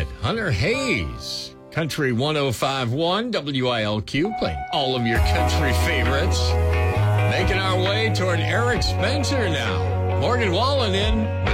it. Hunter Hayes. Country 105.1 WILQ, playing all of your country favorites. Making our way toward Eric Spencer now. Morgan Wallen in.